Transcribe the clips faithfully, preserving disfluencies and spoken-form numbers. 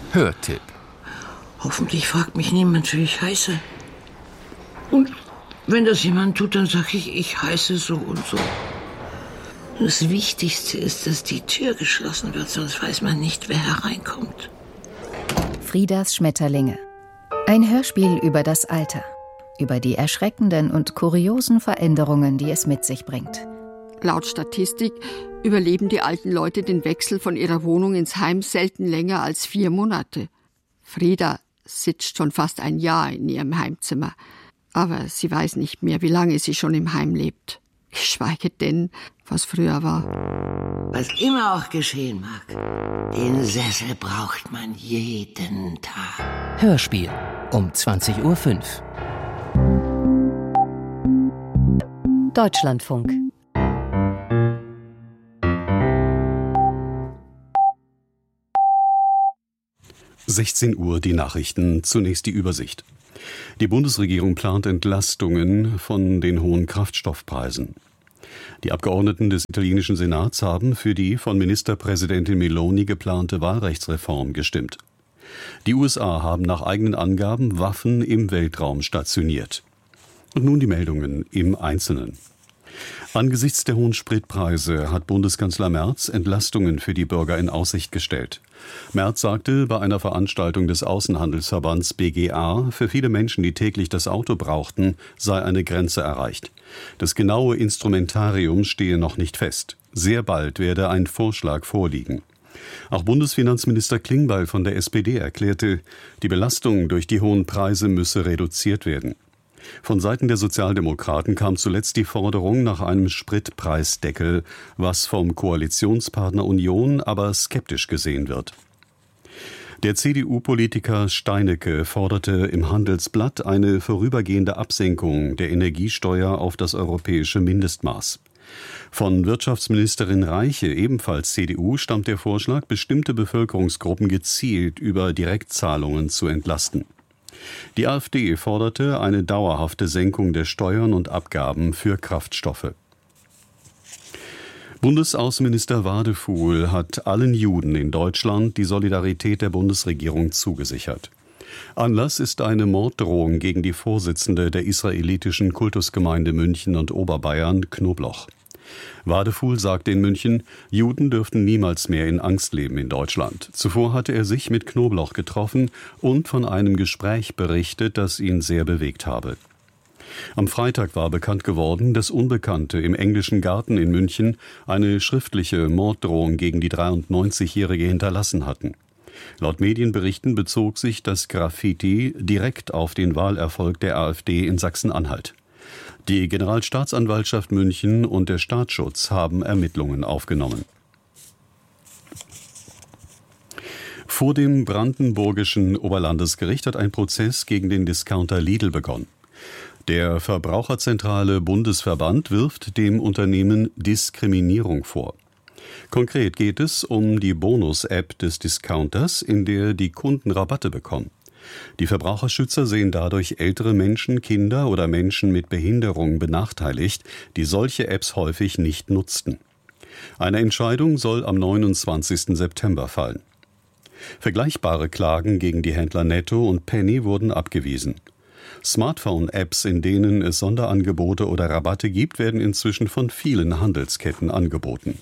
Hörtipp. Hoffentlich fragt mich niemand, wie ich heiße. Und wenn das jemand tut, dann sage ich, ich heiße so und so. Das Wichtigste ist, dass die Tür geschlossen wird, sonst weiß man nicht, wer hereinkommt. Friedas Schmetterlinge. Ein Hörspiel über das Alter. Über die erschreckenden und kuriosen Veränderungen, die es mit sich bringt. Laut Statistik überleben die alten Leute den Wechsel von ihrer Wohnung ins Heim selten länger als vier Monate. Frieda sitzt schon fast ein Jahr in ihrem Heimzimmer. Aber sie weiß nicht mehr, wie lange sie schon im Heim lebt. Geschweige denn, was früher war. Was immer auch geschehen mag, den Sessel braucht man jeden Tag. Hörspiel um zwanzig Uhr fünf. Deutschlandfunk. sechzehn Uhr die Nachrichten, zunächst die Übersicht. Die Bundesregierung plant Entlastungen von den hohen Kraftstoffpreisen. Die Abgeordneten des italienischen Senats haben für die von Ministerpräsidentin Meloni geplante Wahlrechtsreform gestimmt. Die U S A haben nach eigenen Angaben Waffen im Weltraum stationiert. Und nun die Meldungen im Einzelnen. Angesichts der hohen Spritpreise hat Bundeskanzler Merz Entlastungen für die Bürger in Aussicht gestellt. Merz sagte bei einer Veranstaltung des Außenhandelsverbands B G A, für viele Menschen, die täglich das Auto brauchten, sei eine Grenze erreicht. Das genaue Instrumentarium stehe noch nicht fest. Sehr bald werde ein Vorschlag vorliegen. Auch Bundesfinanzminister Klingbeil von der S P D erklärte, die Belastung durch die hohen Preise müsse reduziert werden. Von Seiten der Sozialdemokraten kam zuletzt die Forderung nach einem Spritpreisdeckel, was vom Koalitionspartner Union aber skeptisch gesehen wird. Der C D U-Politiker Steinecke forderte im Handelsblatt eine vorübergehende Absenkung der Energiesteuer auf das europäische Mindestmaß. Von Wirtschaftsministerin Reiche, ebenfalls C D U, stammt der Vorschlag, bestimmte Bevölkerungsgruppen gezielt über Direktzahlungen zu entlasten. Die AfD forderte eine dauerhafte Senkung der Steuern und Abgaben für Kraftstoffe. Bundesaußenminister Wadefuhl hat allen Juden in Deutschland die Solidarität der Bundesregierung zugesichert. Anlass ist eine Morddrohung gegen die Vorsitzende der israelitischen Kultusgemeinde München und Oberbayern, Knobloch. Wadefuhl sagte in München, Juden dürften niemals mehr in Angst leben in Deutschland. Zuvor hatte er sich mit Knobloch getroffen und von einem Gespräch berichtet, das ihn sehr bewegt habe. Am Freitag war bekannt geworden, dass Unbekannte im Englischen Garten in München eine schriftliche Morddrohung gegen die dreiundneunzigjährige hinterlassen hatten. Laut Medienberichten bezog sich das Graffiti direkt auf den Wahlerfolg der AfD in Sachsen-Anhalt. Die Generalstaatsanwaltschaft München und der Staatsschutz haben Ermittlungen aufgenommen. Vor dem brandenburgischen Oberlandesgericht hat ein Prozess gegen den Discounter Lidl begonnen. Der Verbraucherzentrale Bundesverband wirft dem Unternehmen Diskriminierung vor. Konkret geht es um die Bonus-App des Discounters, in der die Kunden Rabatte bekommen. Die Verbraucherschützer sehen dadurch ältere Menschen, Kinder oder Menschen mit Behinderung benachteiligt, die solche Apps häufig nicht nutzten. Eine Entscheidung soll am neunundzwanzigsten September fallen. Vergleichbare Klagen gegen die Händler Netto und Penny wurden abgewiesen. Smartphone-Apps, in denen es Sonderangebote oder Rabatte gibt, werden inzwischen von vielen Handelsketten angeboten.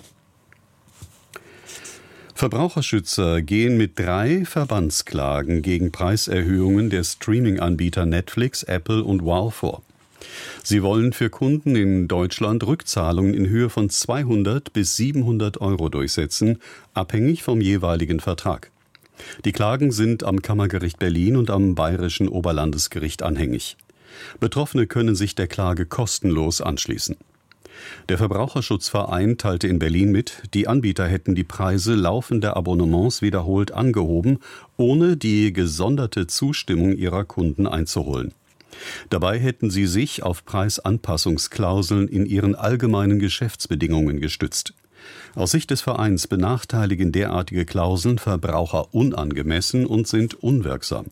Verbraucherschützer gehen mit drei Verbandsklagen gegen Preiserhöhungen der Streaming-Anbieter Netflix, Apple und Wow vor. Sie wollen für Kunden in Deutschland Rückzahlungen in Höhe von zweihundert bis siebenhundert Euro durchsetzen, abhängig vom jeweiligen Vertrag. Die Klagen sind am Kammergericht Berlin und am Bayerischen Oberlandesgericht anhängig. Betroffene können sich der Klage kostenlos anschließen. Der Verbraucherschutzverein teilte in Berlin mit, die Anbieter hätten die Preise laufender Abonnements wiederholt angehoben, ohne die gesonderte Zustimmung ihrer Kunden einzuholen. Dabei hätten sie sich auf Preisanpassungsklauseln in ihren allgemeinen Geschäftsbedingungen gestützt. Aus Sicht des Vereins benachteiligen derartige Klauseln Verbraucher unangemessen und sind unwirksam.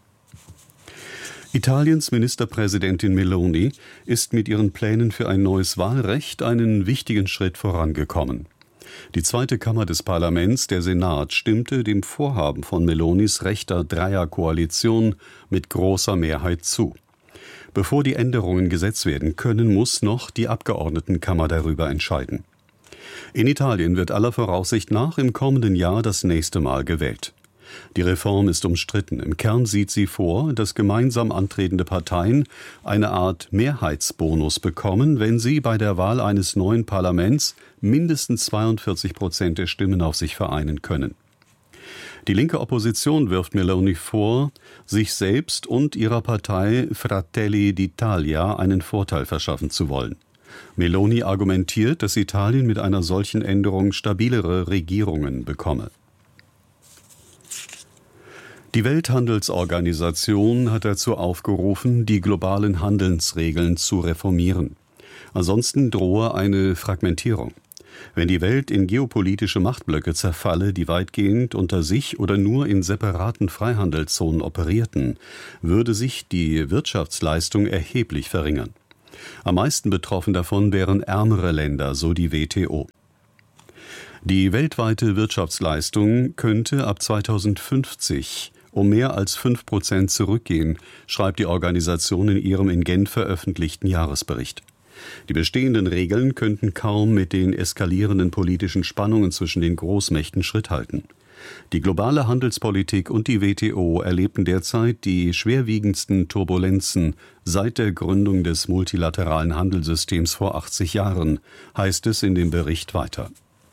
Italiens Ministerpräsidentin Meloni ist mit ihren Plänen für ein neues Wahlrecht einen wichtigen Schritt vorangekommen. Die zweite Kammer des Parlaments, der Senat, stimmte dem Vorhaben von Melonis rechter Dreierkoalition mit großer Mehrheit zu. Bevor die Änderungen Gesetz werden können, muss noch die Abgeordnetenkammer darüber entscheiden. In Italien wird aller Voraussicht nach im kommenden Jahr das nächste Mal gewählt. Die Reform ist umstritten. Im Kern sieht sie vor, dass gemeinsam antretende Parteien eine Art Mehrheitsbonus bekommen, wenn sie bei der Wahl eines neuen Parlaments mindestens zweiundvierzig Prozent der Stimmen auf sich vereinen können. Die linke Opposition wirft Meloni vor, sich selbst und ihrer Partei Fratelli d'Italia einen Vorteil verschaffen zu wollen. Meloni argumentiert, dass Italien mit einer solchen Änderung stabilere Regierungen bekomme. Die Welthandelsorganisation hat dazu aufgerufen, die globalen Handelsregeln zu reformieren. Ansonsten drohe eine Fragmentierung. Wenn die Welt in geopolitische Machtblöcke zerfalle, die weitgehend unter sich oder nur in separaten Freihandelszonen operierten, würde sich die Wirtschaftsleistung erheblich verringern. Am meisten betroffen davon wären ärmere Länder, so die W T O. Die weltweite Wirtschaftsleistung könnte ab zweitausendfünfzig um mehr als fünf Prozent zurückgehen, schreibt die Organisation in ihrem in Genf veröffentlichten Jahresbericht. Die bestehenden Regeln könnten kaum mit den eskalierenden politischen Spannungen zwischen den Großmächten Schritt halten. Die globale Handelspolitik und die W T O erlebten derzeit die schwerwiegendsten Turbulenzen seit der Gründung des multilateralen Handelssystems vor achtzig Jahren, heißt es in dem Bericht weiter.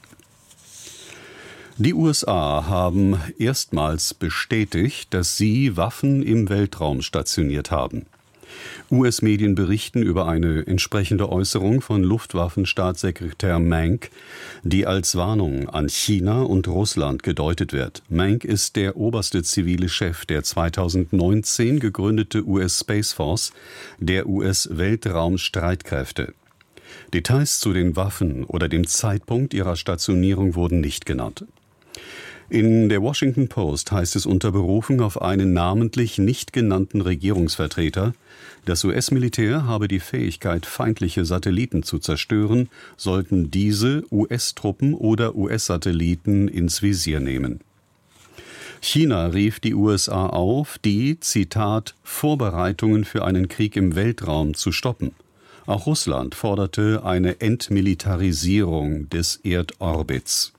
Die U S A haben erstmals bestätigt, dass sie Waffen im Weltraum stationiert haben. U S-Medien berichten über eine entsprechende Äußerung von Luftwaffenstaatssekretär Mank, die als Warnung an China und Russland gedeutet wird. Mank ist der oberste zivile Chef der zweitausendneunzehn gegründete U S Space Force, der U S-Weltraumstreitkräfte. Details zu den Waffen oder dem Zeitpunkt ihrer Stationierung wurden nicht genannt. In der Washington Post heißt es unter Berufung auf einen namentlich nicht genannten Regierungsvertreter, das U S-Militär habe die Fähigkeit, feindliche Satelliten zu zerstören, sollten diese U S-Truppen oder U S-Satelliten ins Visier nehmen. China rief die U S A auf, die, Zitat, Vorbereitungen für einen Krieg im Weltraum zu stoppen. Auch Russland forderte eine Entmilitarisierung des Erdorbits.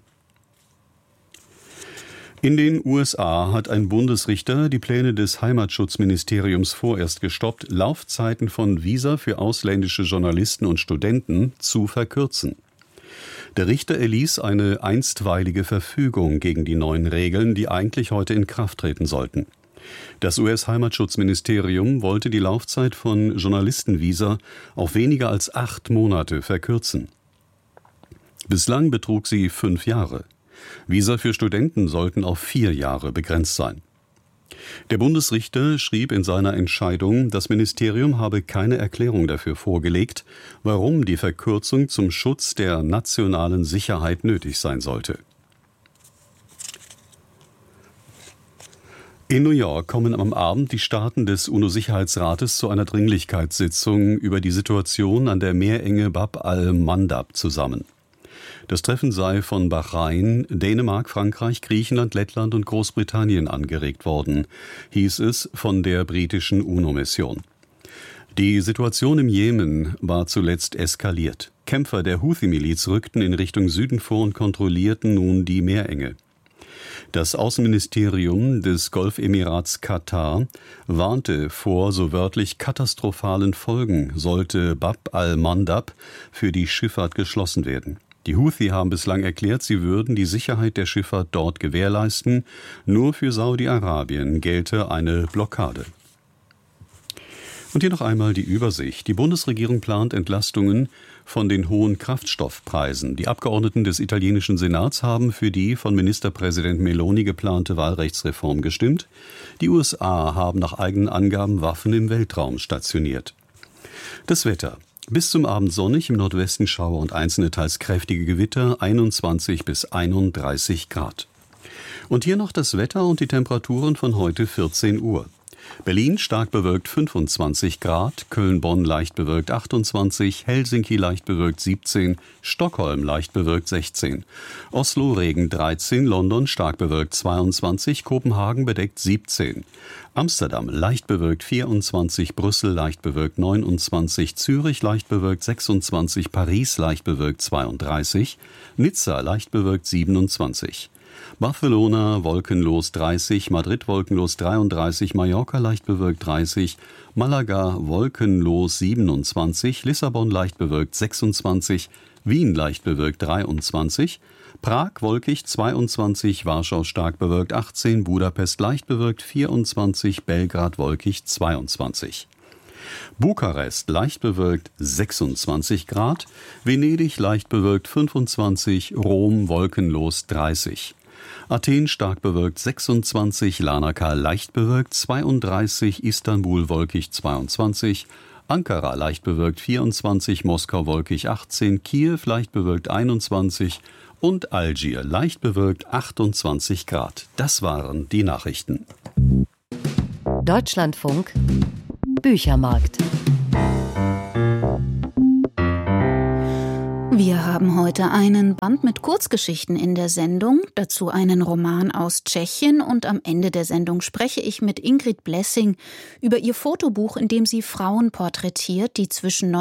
In den U S A hat ein Bundesrichter die Pläne des Heimatschutzministeriums vorerst gestoppt, Laufzeiten von Visa für ausländische Journalisten und Studenten zu verkürzen. Der Richter erließ eine einstweilige Verfügung gegen die neuen Regeln, die eigentlich heute in Kraft treten sollten. Das U S-Heimatschutzministerium wollte die Laufzeit von Journalistenvisa auf weniger als acht Monate verkürzen. Bislang betrug sie fünf Jahre. Visa für Studenten sollten auf vier Jahre begrenzt sein. Der Bundesrichter schrieb in seiner Entscheidung, das Ministerium habe keine Erklärung dafür vorgelegt, warum die Verkürzung zum Schutz der nationalen Sicherheit nötig sein sollte. In New York kommen am Abend die Staaten des UNO-Sicherheitsrates zu einer Dringlichkeitssitzung über die Situation an der Meerenge Bab al-Mandab zusammen. Das Treffen sei von Bahrain, Dänemark, Frankreich, Griechenland, Lettland und Großbritannien angeregt worden, hieß es von der britischen UNO-Mission. Die Situation im Jemen war zuletzt eskaliert. Kämpfer der Houthi-Miliz rückten in Richtung Süden vor und kontrollierten nun die Meerenge. Das Außenministerium des Golfemirats Katar warnte vor so wörtlich katastrophalen Folgen, sollte Bab al-Mandab für die Schifffahrt geschlossen werden. Die Houthi haben bislang erklärt, sie würden die Sicherheit der Schifffahrt dort gewährleisten. Nur für Saudi-Arabien gelte eine Blockade. Und hier noch einmal die Übersicht. Die Bundesregierung plant Entlastungen von den hohen Kraftstoffpreisen. Die Abgeordneten des italienischen Senats haben für die von Ministerpräsident Meloni geplante Wahlrechtsreform gestimmt. Die U S A haben nach eigenen Angaben Waffen im Weltraum stationiert. Das Wetter. Bis zum Abend sonnig, im Nordwesten Schauer und einzelne teils kräftige Gewitter, einundzwanzig bis einunddreißig Grad. Und hier noch das Wetter und die Temperaturen von heute vierzehn Uhr. Berlin stark bewölkt fünfundzwanzig Grad, Köln-Bonn leicht bewölkt achtundzwanzig, Helsinki leicht bewölkt siebzehn, Stockholm leicht bewölkt sechzehn, Oslo Regen dreizehn, London stark bewölkt zweiundzwanzig, Kopenhagen bedeckt siebzehn, Amsterdam leicht bewölkt vierundzwanzig, Brüssel leicht bewölkt neunundzwanzig, Zürich leicht bewölkt sechsundzwanzig, Paris leicht bewölkt zweiunddreißig, Nizza leicht bewölkt siebenundzwanzig. Barcelona wolkenlos dreißig, Madrid wolkenlos dreiunddreißig, Mallorca leicht bewölkt dreißig, Malaga wolkenlos siebenundzwanzig, Lissabon leicht bewölkt sechsundzwanzig, Wien leicht bewölkt dreiundzwanzig, Prag wolkig zweiundzwanzig, Warschau stark bewölkt achtzehn, Budapest leicht bewölkt vierundzwanzig, Belgrad wolkig zweiundzwanzig. Bukarest leicht bewölkt sechsundzwanzig Grad, Venedig leicht bewölkt fünfundzwanzig, Rom wolkenlos dreißig. Athen stark bewölkt sechsundzwanzig, Larnaca leicht bewölkt zweiunddreißig, Istanbul wolkig zweiundzwanzig, Ankara leicht bewölkt vierundzwanzig, Moskau wolkig achtzehn, Kiew leicht bewölkt einundzwanzig und Algier leicht bewölkt achtundzwanzig Grad. Das waren die Nachrichten. Deutschlandfunk Büchermarkt. Wir haben heute einen Band mit Kurzgeschichten in der Sendung, dazu einen Roman aus Tschechien und am Ende der Sendung spreche ich mit Ingrid Blessing über ihr Fotobuch, in dem sie Frauen porträtiert, die zwischen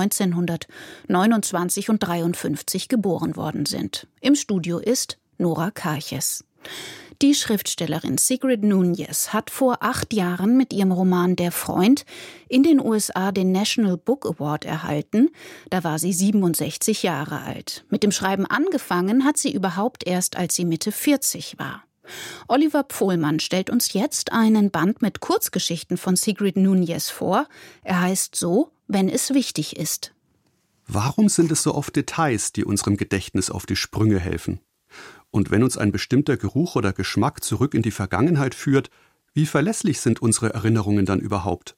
neunzehnhundertneunundzwanzig und dreiundfünfzig geboren worden sind. Im Studio ist Nora Karches. Die Schriftstellerin Sigrid Nunez hat vor acht Jahren mit ihrem Roman Der Freund in den U S A den National Book Award erhalten. Da war sie siebenundsechzig Jahre alt. Mit dem Schreiben angefangen hat sie überhaupt erst, als sie Mitte vierzig war. Oliver Pohlmann stellt uns jetzt einen Band mit Kurzgeschichten von Sigrid Nunez vor. Er heißt so, wenn es wichtig ist. Warum sind es so oft Details, die unserem Gedächtnis auf die Sprünge helfen? Und wenn uns ein bestimmter Geruch oder Geschmack zurück in die Vergangenheit führt, wie verlässlich sind unsere Erinnerungen dann überhaupt?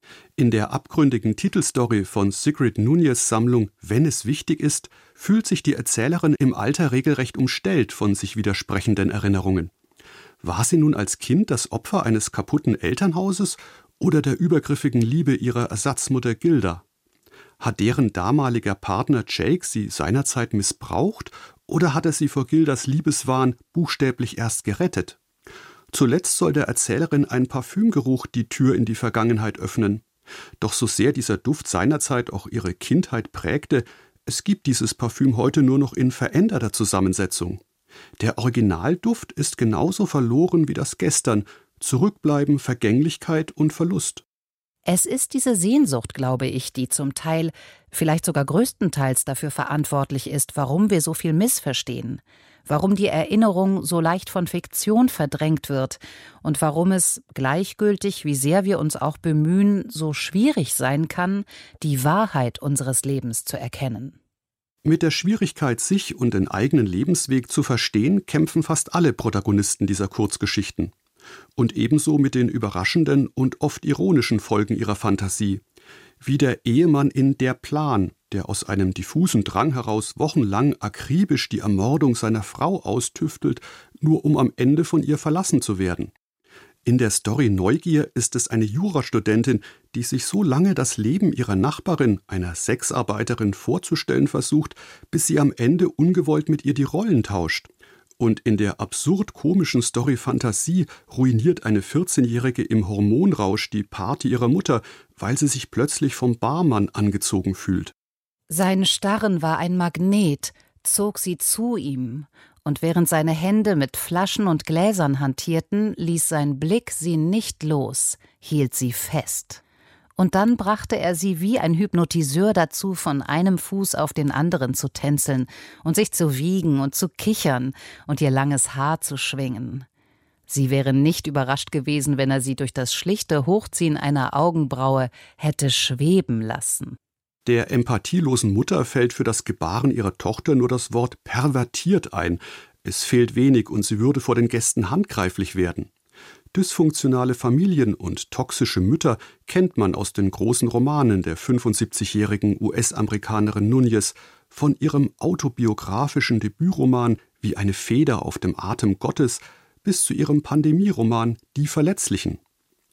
In der abgründigen Titelstory von Sigrid Nunez' Sammlung »Wenn es wichtig ist« fühlt sich die Erzählerin im Alter regelrecht umstellt von sich widersprechenden Erinnerungen. War sie nun als Kind das Opfer eines kaputten Elternhauses oder der übergriffigen Liebe ihrer Ersatzmutter Gilda? Hat deren damaliger Partner Jake sie seinerzeit missbraucht oder hat er sie vor Gildas Liebeswahn buchstäblich erst gerettet? Zuletzt soll der Erzählerin ein Parfümgeruch die Tür in die Vergangenheit öffnen. Doch so sehr dieser Duft seinerzeit auch ihre Kindheit prägte, es gibt dieses Parfüm heute nur noch in veränderter Zusammensetzung. Der Originalduft ist genauso verloren wie das Gestern, Zurückbleiben, Vergänglichkeit und Verlust. Es ist diese Sehnsucht, glaube ich, die zum Teil, vielleicht sogar größtenteils dafür verantwortlich ist, warum wir so viel missverstehen, warum die Erinnerung so leicht von Fiktion verdrängt wird und warum es, gleichgültig wie sehr wir uns auch bemühen, so schwierig sein kann, die Wahrheit unseres Lebens zu erkennen. Mit der Schwierigkeit, sich und den eigenen Lebensweg zu verstehen, kämpfen fast alle Protagonisten dieser Kurzgeschichten. Und ebenso mit den überraschenden und oft ironischen Folgen ihrer Fantasie. Wie der Ehemann in Der Plan, der aus einem diffusen Drang heraus wochenlang akribisch die Ermordung seiner Frau austüftelt, nur um am Ende von ihr verlassen zu werden. In der Story Neugier ist es eine Jurastudentin, die sich so lange das Leben ihrer Nachbarin, einer Sexarbeiterin, vorzustellen versucht, bis sie am Ende ungewollt mit ihr die Rollen tauscht. Und in der absurd-komischen Story Fantasie ruiniert eine vierzehnjährige im Hormonrausch die Party ihrer Mutter, weil sie sich plötzlich vom Barmann angezogen fühlt. Sein Starren war ein Magnet, zog sie zu ihm, und während seine Hände mit Flaschen und Gläsern hantierten, ließ sein Blick sie nicht los, hielt sie fest. Und dann brachte er sie wie ein Hypnotiseur dazu, von einem Fuß auf den anderen zu tänzeln und sich zu wiegen und zu kichern und ihr langes Haar zu schwingen. Sie wäre nicht überrascht gewesen, wenn er sie durch das schlichte Hochziehen einer Augenbraue hätte schweben lassen. Der empathielosen Mutter fällt für das Gebaren ihrer Tochter nur das Wort pervertiert ein. Es fehlt wenig und sie würde vor den Gästen handgreiflich werden. Dysfunktionale Familien und toxische Mütter kennt man aus den großen Romanen der fünfundsiebzigjährigen U S-Amerikanerin Nunez, von ihrem autobiografischen Debütroman Wie eine Feder auf dem Atem Gottes bis zu ihrem Pandemieroman Die Verletzlichen.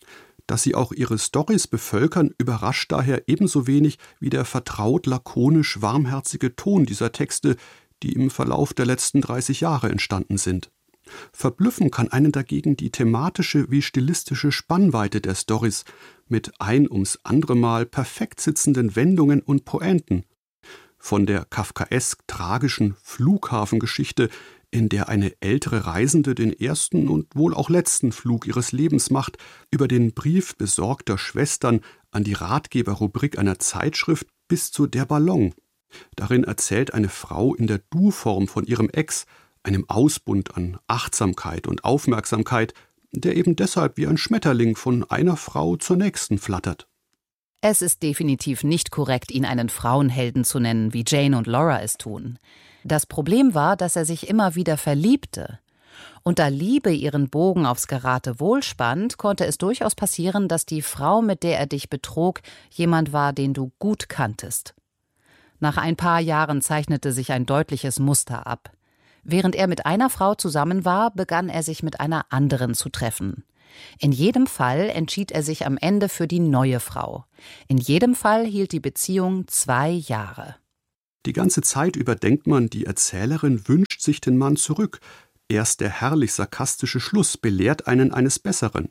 Dass sie auch ihre Storys bevölkern, überrascht daher ebenso wenig wie der vertraut lakonisch warmherzige Ton dieser Texte, die im Verlauf der letzten dreißig Jahre entstanden sind. Verblüffen kann einen dagegen die thematische wie stilistische Spannweite der Storys mit ein ums andere Mal perfekt sitzenden Wendungen und Pointen. Von der kafkaesk-tragischen Flughafengeschichte, in der eine ältere Reisende den ersten und wohl auch letzten Flug ihres Lebens macht, über den Brief besorgter Schwestern an die Ratgeberrubrik einer Zeitschrift bis zu Der Ballon. Darin erzählt eine Frau in der Du-Form von ihrem Ex, einem Ausbund an Achtsamkeit und Aufmerksamkeit, der eben deshalb wie ein Schmetterling von einer Frau zur nächsten flattert. Es ist definitiv nicht korrekt, ihn einen Frauenhelden zu nennen, wie Jane und Laura es tun. Das Problem war, dass er sich immer wieder verliebte. Und da Liebe ihren Bogen aufs Geratewohl spannt, konnte es durchaus passieren, dass die Frau, mit der er dich betrog, jemand war, den du gut kanntest. Nach ein paar Jahren zeichnete sich ein deutliches Muster ab. Während er mit einer Frau zusammen war, begann er sich mit einer anderen zu treffen. In jedem Fall entschied er sich am Ende für die neue Frau. In jedem Fall hielt die Beziehung zwei Jahre. Die ganze Zeit über denkt man, die Erzählerin wünscht sich den Mann zurück. Erst der herrlich sarkastische Schluss belehrt einen eines Besseren.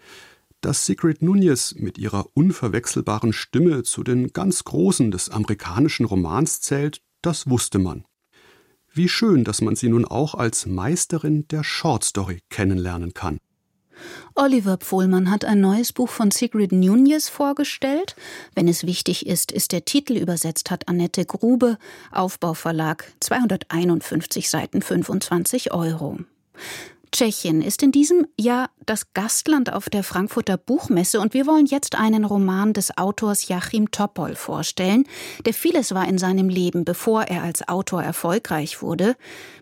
Dass Sigrid Nunez mit ihrer unverwechselbaren Stimme zu den ganz Großen des amerikanischen Romans zählt, das wusste man. Wie schön, dass man sie nun auch als Meisterin der Shortstory kennenlernen kann. Oliver Pfohlmann hat ein neues Buch von Sigrid Nunez vorgestellt. Wenn es wichtig ist, ist der Titel übersetzt, hat Annette Grube, Aufbauverlag, zweihunderteinundfünfzig Seiten, fünfundzwanzig Euro. Tschechien ist in diesem Jahr das Gastland auf der Frankfurter Buchmesse und wir wollen jetzt einen Roman des Autors Jachim Topol vorstellen, der vieles war in seinem Leben, bevor er als Autor erfolgreich wurde.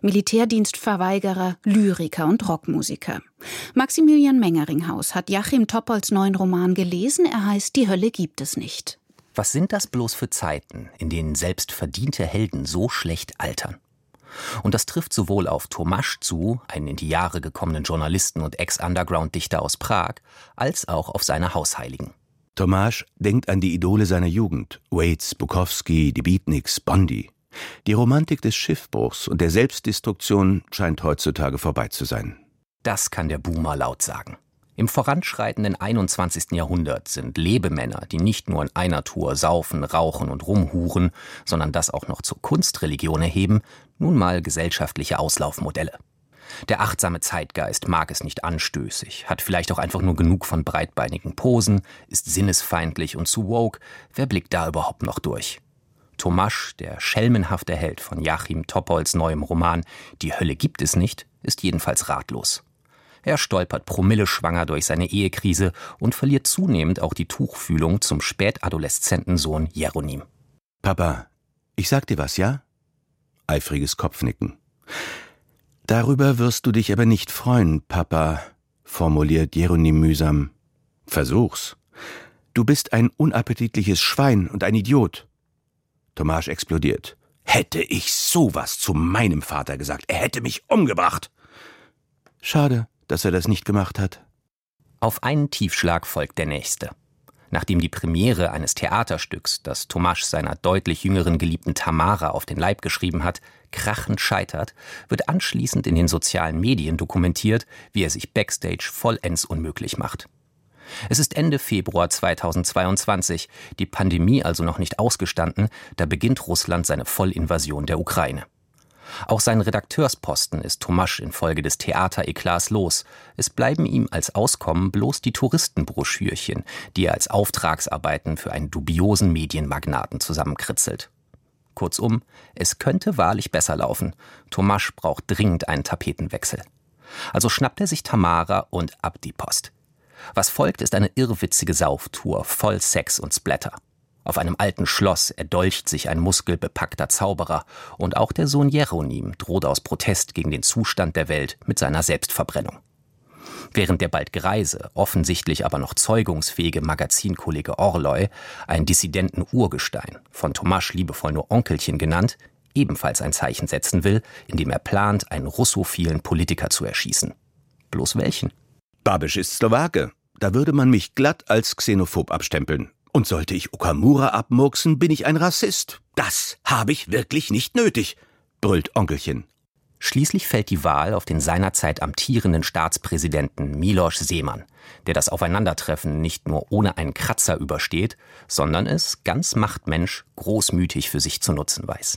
Militärdienstverweigerer, Lyriker und Rockmusiker. Maximilian Mengeringhaus hat Jachim Topols neuen Roman gelesen, er heißt Die Hölle gibt es nicht. Was sind das bloß für Zeiten, in denen selbst verdiente Helden so schlecht altern? Und das trifft sowohl auf Tomáš zu, einen in die Jahre gekommenen Journalisten und Ex-Underground-Dichter aus Prag, als auch auf seine Hausheiligen. Tomáš denkt an die Idole seiner Jugend, Waits, Bukowski, die Beatniks, Bondy. Die Romantik des Schiffbruchs und der Selbstdestruktion scheint heutzutage vorbei zu sein. Das kann der Boomer laut sagen. Im voranschreitenden einundzwanzigsten Jahrhundert sind Lebemänner, die nicht nur in einer Tour saufen, rauchen und rumhuren, sondern das auch noch zur Kunstreligion erheben, nun mal gesellschaftliche Auslaufmodelle. Der achtsame Zeitgeist mag es nicht anstößig, hat vielleicht auch einfach nur genug von breitbeinigen Posen, ist sinnesfeindlich und zu woke. Wer blickt da überhaupt noch durch? Tomáš, der schelmenhafte Held von Jachim Topols neuem Roman Die Hölle gibt es nicht, ist jedenfalls ratlos. Er stolpert promilleschwanger durch seine Ehekrise und verliert zunehmend auch die Tuchfühlung zum spätadoleszenten Sohn Jeronim. Papa, ich sag dir was, ja? Eifriges Kopfnicken. Darüber wirst du dich aber nicht freuen, Papa, formuliert Jeronim mühsam. Versuch's. Du bist ein unappetitliches Schwein und ein Idiot. Tomáš explodiert. Hätte ich sowas zu meinem Vater gesagt, er hätte mich umgebracht. Schade, dass er das nicht gemacht hat. Auf einen Tiefschlag folgt der nächste. Nachdem die Premiere eines Theaterstücks, das Tomáš seiner deutlich jüngeren Geliebten Tamara auf den Leib geschrieben hat, krachend scheitert, wird anschließend in den sozialen Medien dokumentiert, wie er sich backstage vollends unmöglich macht. Es ist Ende Februar zweitausendzweiundzwanzig, die Pandemie also noch nicht ausgestanden, da beginnt Russland seine Vollinvasion der Ukraine. Auch seinen Redakteursposten ist Tomáš infolge des Theatereklats los. Es bleiben ihm als Auskommen bloß die Touristenbroschürchen, die er als Auftragsarbeiten für einen dubiosen Medienmagnaten zusammenkritzelt. Kurzum, es könnte wahrlich besser laufen. Tomáš braucht dringend einen Tapetenwechsel. Also schnappt er sich Tamara und ab die Post. Was folgt, ist eine irrwitzige Sauftour, voll Sex und Splatter. Auf einem alten Schloss erdolcht sich ein muskelbepackter Zauberer und auch der Sohn Jeronim droht aus Protest gegen den Zustand der Welt mit seiner Selbstverbrennung. Während der bald greise, offensichtlich aber noch zeugungsfähige Magazinkollege Orloj, ein Dissidenten-Urgestein, von Tomáš liebevoll nur Onkelchen genannt, ebenfalls ein Zeichen setzen will, indem er plant, einen russophilen Politiker zu erschießen. Bloß welchen? Babiš ist Slowake. Da würde man mich glatt als xenophob abstempeln. Und sollte ich Okamura abmurksen, bin ich ein Rassist. Das habe ich wirklich nicht nötig, brüllt Onkelchen. Schließlich fällt die Wahl auf den seinerzeit amtierenden Staatspräsidenten Miloš Zeman, der das Aufeinandertreffen nicht nur ohne einen Kratzer übersteht, sondern es, ganz Machtmensch, großmütig für sich zu nutzen weiß.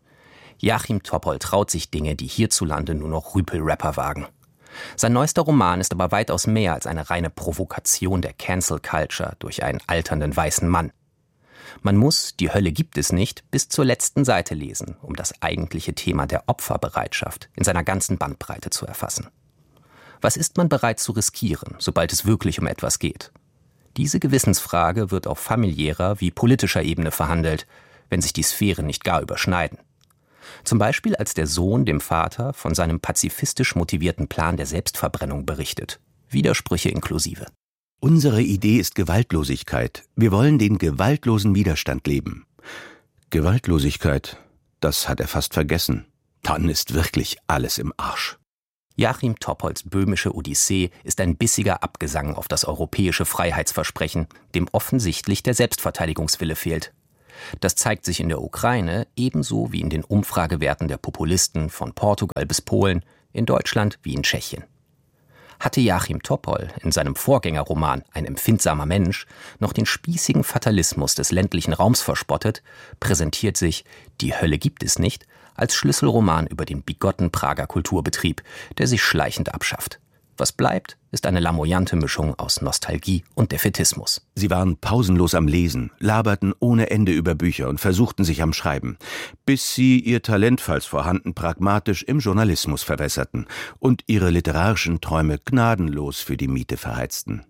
Jáchym Topol traut sich Dinge, die hierzulande nur noch Rüpel-Rapper wagen. Sein neuester Roman ist aber weitaus mehr als eine reine Provokation der Cancel Culture durch einen alternden weißen Mann. Man muss Die Hölle gibt es nicht bis zur letzten Seite lesen, um das eigentliche Thema der Opferbereitschaft in seiner ganzen Bandbreite zu erfassen. Was ist man bereit zu riskieren, sobald es wirklich um etwas geht? Diese Gewissensfrage wird auf familiärer wie politischer Ebene verhandelt, wenn sich die Sphären nicht gar überschneiden. Zum Beispiel als der Sohn dem Vater von seinem pazifistisch motivierten Plan der Selbstverbrennung berichtet. Widersprüche inklusive. Unsere Idee ist Gewaltlosigkeit. Wir wollen den gewaltlosen Widerstand leben. Gewaltlosigkeit, das hat er fast vergessen. Dann ist wirklich alles im Arsch. Jáchym Topols böhmische Odyssee ist ein bissiger Abgesang auf das europäische Freiheitsversprechen, dem offensichtlich der Selbstverteidigungswille fehlt. Das zeigt sich in der Ukraine ebenso wie in den Umfragewerten der Populisten von Portugal bis Polen, in Deutschland wie in Tschechien. Hatte Jáchym Topol in seinem Vorgängerroman Ein empfindsamer Mensch noch den spießigen Fatalismus des ländlichen Raums verspottet, präsentiert sich Die Hölle gibt es nicht als Schlüsselroman über den bigotten Prager Kulturbetrieb, der sich schleichend abschafft. Was bleibt, ist eine lamoyante Mischung aus Nostalgie und Defätismus. Sie waren pausenlos am Lesen, laberten ohne Ende über Bücher und versuchten sich am Schreiben, bis sie ihr Talent, falls vorhanden, pragmatisch im Journalismus verwässerten und ihre literarischen Träume gnadenlos für die Miete verheizten.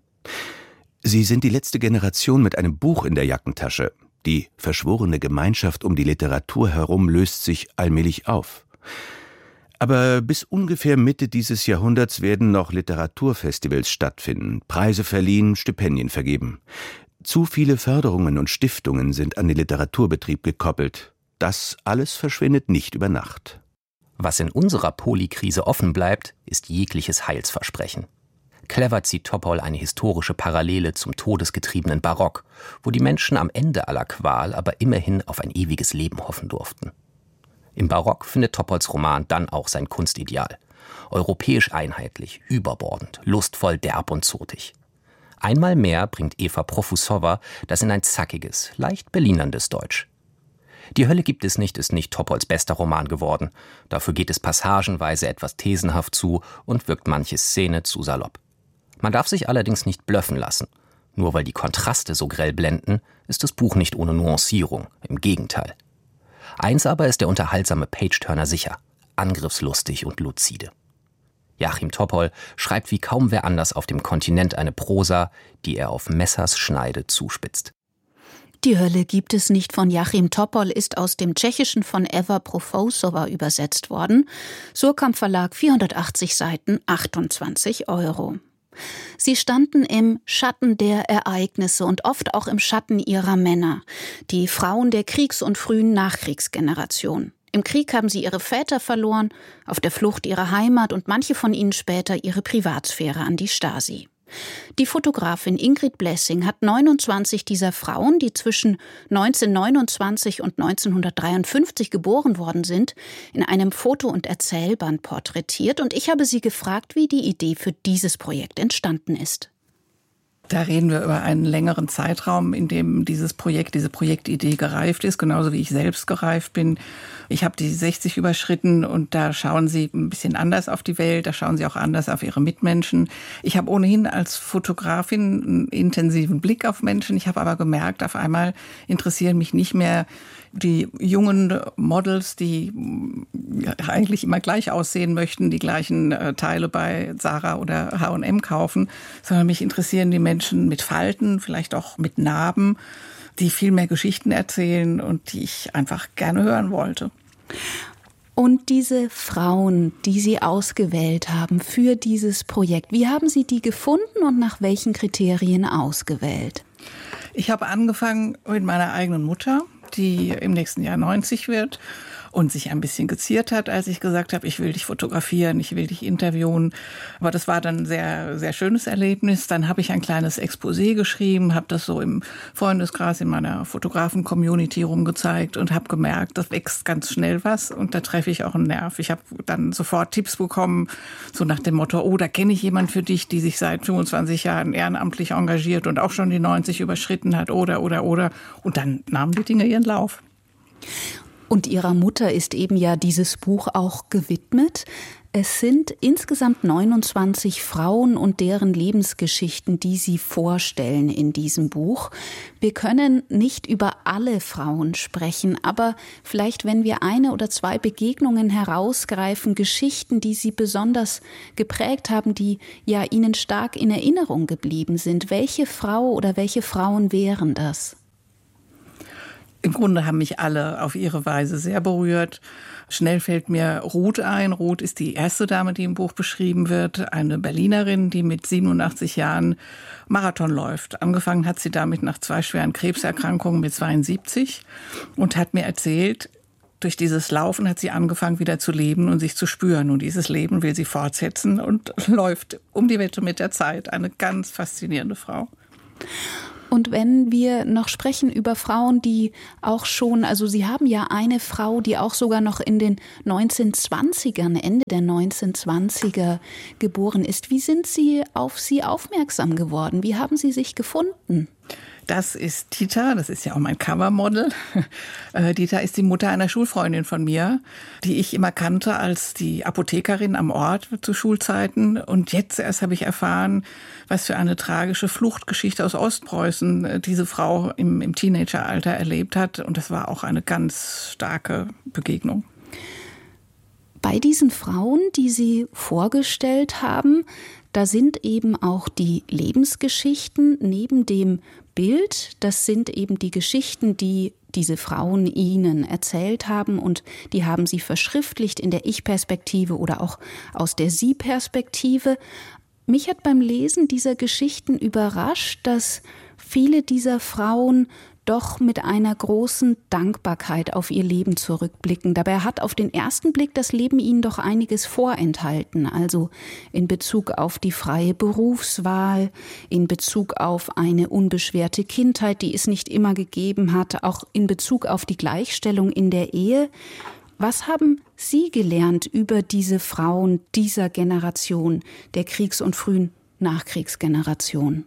Sie sind die letzte Generation mit einem Buch in der Jackentasche. Die verschworene Gemeinschaft um die Literatur herum löst sich allmählich auf. Aber bis ungefähr Mitte dieses Jahrhunderts werden noch Literaturfestivals stattfinden, Preise verliehen, Stipendien vergeben. Zu viele Förderungen und Stiftungen sind an den Literaturbetrieb gekoppelt. Das alles verschwindet nicht über Nacht. Was in unserer Polykrise offen bleibt, ist jegliches Heilsversprechen. Clever zieht Topol eine historische Parallele zum todesgetriebenen Barock, wo die Menschen am Ende aller Qual aber immerhin auf ein ewiges Leben hoffen durften. Im Barock findet Topols Roman dann auch sein Kunstideal. Europäisch einheitlich, überbordend, lustvoll, derb und zotig. Einmal mehr bringt Eva Profusova das in ein zackiges, leicht berlinerndes Deutsch. Die Hölle gibt es nicht ist nicht Topols bester Roman geworden. Dafür geht es passagenweise etwas thesenhaft zu und wirkt manche Szene zu salopp. Man darf sich allerdings nicht blöffen lassen. Nur weil die Kontraste so grell blenden, ist das Buch nicht ohne Nuancierung, im Gegenteil. Eins aber ist der unterhaltsame Page-Turner sicher, angriffslustig und luzide. Jáchym Topol schreibt wie kaum wer anders auf dem Kontinent eine Prosa, die er auf Messers Schneide zuspitzt. Die Hölle gibt es nicht von Jáchym Topol ist aus dem Tschechischen von Eva Profusova übersetzt worden. Surkamp Verlag, vierhundertachtzig Seiten, achtundzwanzig Euro. Sie standen im Schatten der Ereignisse und oft auch im Schatten ihrer Männer, die Frauen der Kriegs- und frühen Nachkriegsgeneration. Im Krieg haben sie ihre Väter verloren, auf der Flucht ihre Heimat und manche von ihnen später ihre Privatsphäre an die Stasi. Die Fotografin Ingrid Blessing hat neunundzwanzig dieser Frauen, die zwischen neunzehnhundertneunundzwanzig und neunzehnhundertdreiundfünfzig geboren worden sind, in einem Foto- und Erzählband porträtiert und ich habe sie gefragt, wie die Idee für dieses Projekt entstanden ist. Da reden wir über einen längeren Zeitraum, in dem dieses Projekt, diese Projektidee gereift ist, genauso wie ich selbst gereift bin. Ich habe die sechzig überschritten und da schauen sie ein bisschen anders auf die Welt, da schauen sie auch anders auf ihre Mitmenschen. Ich habe ohnehin als Fotografin einen intensiven Blick auf Menschen. Ich habe aber gemerkt, auf einmal interessieren mich nicht mehr die jungen Models, die eigentlich immer gleich aussehen möchten, die gleichen Teile bei Zara oder H und M kaufen, sondern mich interessieren die Menschen mit Falten, vielleicht auch mit Narben, die viel mehr Geschichten erzählen und die ich einfach gerne hören wollte. Und diese Frauen, die Sie ausgewählt haben für dieses Projekt, wie haben Sie die gefunden und nach welchen Kriterien ausgewählt? Ich habe angefangen mit meiner eigenen Mutter, die im nächsten Jahr neunzig wird. und sich ein bisschen geziert hat, als ich gesagt habe, ich will dich fotografieren, ich will dich interviewen. Aber das war dann ein sehr, sehr schönes Erlebnis. Dann habe ich ein kleines Exposé geschrieben, habe das so im Freundeskreis, in meiner Fotografen-Community rumgezeigt und habe gemerkt, das wächst ganz schnell was und da treffe ich auch einen Nerv. Ich habe dann sofort Tipps bekommen, so nach dem Motto, oh, da kenne ich jemand für dich, die sich seit fünfundzwanzig Jahren ehrenamtlich engagiert und auch schon die neunzig überschritten hat, oder, oder, oder. Und dann nahmen die Dinge ihren Lauf. Und Ihrer Mutter ist eben ja dieses Buch auch gewidmet. Es sind insgesamt neunundzwanzig Frauen und deren Lebensgeschichten, die Sie vorstellen in diesem Buch. Wir können nicht über alle Frauen sprechen, aber vielleicht, wenn wir eine oder zwei Begegnungen herausgreifen, Geschichten, die Sie besonders geprägt haben, die ja Ihnen stark in Erinnerung geblieben sind. Welche Frau oder welche Frauen wären das? Im Grunde haben mich alle auf ihre Weise sehr berührt. Schnell fällt mir Ruth ein. Ruth ist die erste Dame, die im Buch beschrieben wird. Eine Berlinerin, die mit siebenundachtzig Jahren Marathon läuft. Angefangen hat sie damit nach zwei schweren Krebserkrankungen mit zweiundsiebzig und hat mir erzählt, durch dieses Laufen hat sie angefangen, wieder zu leben und sich zu spüren. Und dieses Leben will sie fortsetzen und läuft um die Wette mit der Zeit. Eine ganz faszinierende Frau. Und wenn wir noch sprechen über Frauen, die auch schon, also Sie haben ja eine Frau, die auch sogar noch in den neunzehnhundertzwanzigern, Ende der neunzehnhundertzwanziger geboren ist. Wie sind Sie auf sie aufmerksam geworden? Wie haben Sie sich gefunden? Das ist Dita, das ist ja auch mein Covermodel. Äh, Dita ist die Mutter einer Schulfreundin von mir, die ich immer kannte als die Apothekerin am Ort zu Schulzeiten. Und jetzt erst habe ich erfahren, was für eine tragische Fluchtgeschichte aus Ostpreußen diese Frau im, im Teenageralter erlebt hat. Und das war auch eine ganz starke Begegnung. Bei diesen Frauen, die Sie vorgestellt haben, da sind eben auch die Lebensgeschichten neben dem Bild. Das sind eben die Geschichten, die diese Frauen Ihnen erzählt haben und die haben Sie verschriftlicht in der Ich-Perspektive oder auch aus der Sie-Perspektive. Mich hat beim Lesen dieser Geschichten überrascht, dass viele dieser Frauen doch mit einer großen Dankbarkeit auf ihr Leben zurückblicken. Dabei hat auf den ersten Blick das Leben ihnen doch einiges vorenthalten. Also in Bezug auf die freie Berufswahl, in Bezug auf eine unbeschwerte Kindheit, die es nicht immer gegeben hat, auch in Bezug auf die Gleichstellung in der Ehe. Was haben Sie gelernt über diese Frauen dieser Generation, der Kriegs- und frühen Nachkriegsgeneration?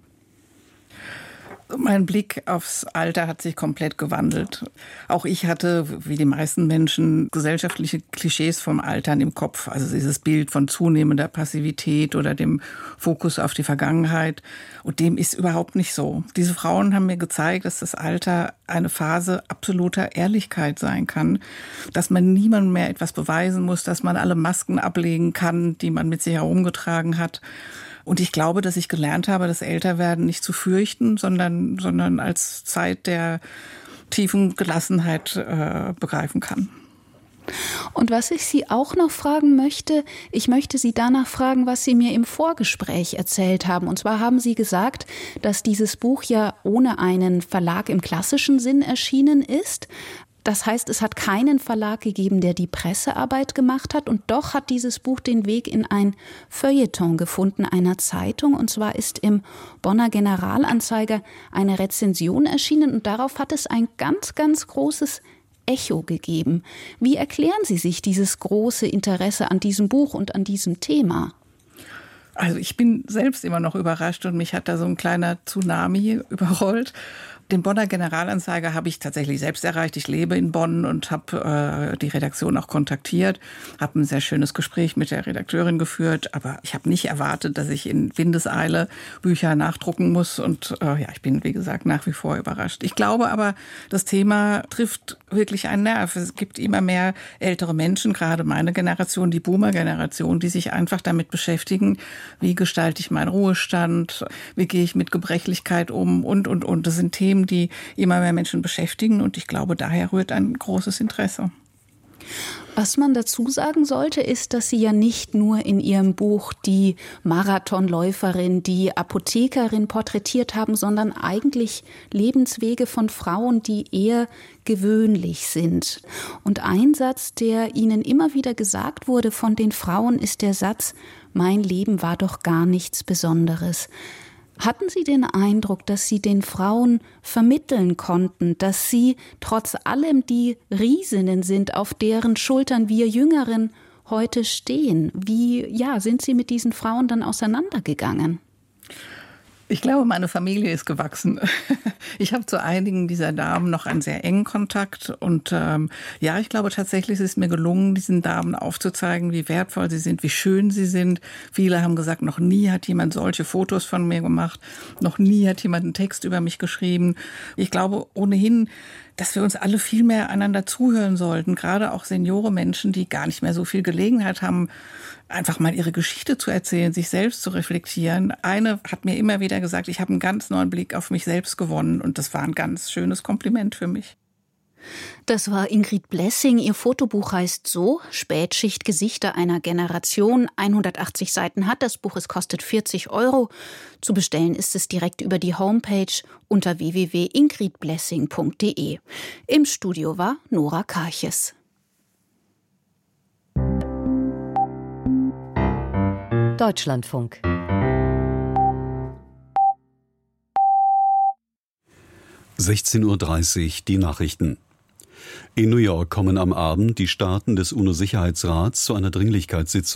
Mein Blick aufs Alter hat sich komplett gewandelt. Auch ich hatte, wie die meisten Menschen, gesellschaftliche Klischees vom Altern im Kopf. Also dieses Bild von zunehmender Passivität oder dem Fokus auf die Vergangenheit. Und dem ist überhaupt nicht so. Diese Frauen haben mir gezeigt, dass das Alter eine Phase absoluter Ehrlichkeit sein kann. Dass man niemandem mehr etwas beweisen muss, dass man alle Masken ablegen kann, die man mit sich herumgetragen hat. Und ich glaube, dass ich gelernt habe, das Älterwerden nicht zu fürchten, sondern, sondern als Zeit der tiefen Gelassenheit äh, begreifen kann. Und was ich Sie auch noch fragen möchte, ich möchte Sie danach fragen, was Sie mir im Vorgespräch erzählt haben. Und zwar haben Sie gesagt, dass dieses Buch ja ohne einen Verlag im klassischen Sinn erschienen ist. Das heißt, es hat keinen Verlag gegeben, der die Pressearbeit gemacht hat. Und doch hat dieses Buch den Weg in ein Feuilleton gefunden, einer Zeitung. Und zwar ist im Bonner Generalanzeiger eine Rezension erschienen. Und darauf hat es ein ganz, ganz großes Echo gegeben. Wie erklären Sie sich dieses große Interesse an diesem Buch und an diesem Thema? Also ich bin selbst immer noch überrascht und mich hat da so ein kleiner Tsunami überrollt. Den Bonner Generalanzeiger habe ich tatsächlich selbst erreicht. Ich lebe in Bonn und habe äh, die Redaktion auch kontaktiert, habe ein sehr schönes Gespräch mit der Redakteurin geführt, aber ich habe nicht erwartet, dass ich in Windeseile Bücher nachdrucken muss und äh, ja, ich bin, wie gesagt, nach wie vor überrascht. Ich glaube aber, das Thema trifft wirklich einen Nerv. Es gibt immer mehr ältere Menschen, gerade meine Generation, die Boomer-Generation, die sich einfach damit beschäftigen, wie gestalte ich meinen Ruhestand, wie gehe ich mit Gebrechlichkeit um und, und, und. Das sind Themen, die immer mehr Menschen beschäftigen und ich glaube, daher rührt ein großes Interesse. Was man dazu sagen sollte, ist, dass sie ja nicht nur in ihrem Buch die Marathonläuferin, die Apothekerin porträtiert haben, sondern eigentlich Lebenswege von Frauen, die eher gewöhnlich sind. Und ein Satz, der ihnen immer wieder gesagt wurde von den Frauen, ist der Satz: Mein Leben war doch gar nichts Besonderes. Hatten Sie den Eindruck, dass Sie den Frauen vermitteln konnten, dass sie trotz allem die Riesinnen sind, auf deren Schultern wir Jüngeren heute stehen? Wie, ja, sind Sie mit diesen Frauen dann auseinandergegangen? Ich glaube, meine Familie ist gewachsen. Ich habe zu einigen dieser Damen noch einen sehr engen Kontakt. Und ähm, ja, ich glaube tatsächlich, es ist mir gelungen, diesen Damen aufzuzeigen, wie wertvoll sie sind, wie schön sie sind. Viele haben gesagt, noch nie hat jemand solche Fotos von mir gemacht. Noch nie hat jemand einen Text über mich geschrieben. Ich glaube ohnehin, dass wir uns alle viel mehr einander zuhören sollten. Gerade auch Seniore Menschen, die gar nicht mehr so viel Gelegenheit haben, einfach mal ihre Geschichte zu erzählen, sich selbst zu reflektieren. Eine hat mir immer wieder gesagt, ich habe einen ganz neuen Blick auf mich selbst gewonnen. Und das war ein ganz schönes Kompliment für mich. Das war Ingrid Blessing. Ihr Fotobuch heißt so: Spätschicht, Gesichter einer Generation. hundertachtzig Seiten hat das Buch. Es kostet vierzig Euro. Zu bestellen ist es direkt über die Homepage unter w w w punkt ingrid blessing punkt d e. Im Studio war Nora Karches. Deutschlandfunk. sechzehn Uhr dreißig, die Nachrichten. In New York kommen am Abend die Staaten des U N O-Sicherheitsrats zu einer Dringlichkeitssitzung